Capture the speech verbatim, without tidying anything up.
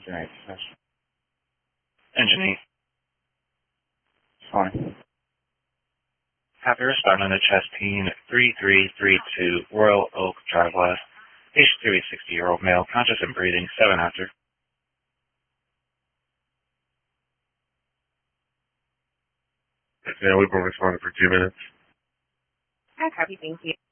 tonight's session. Engineer. Fine. Happy responding to chest team three three three two, Royal Oak Drive West. Age three, sixty-year-old male, conscious and breathing, seven after. Yeah, we've been responding for two minutes. Hi, copy, thank you.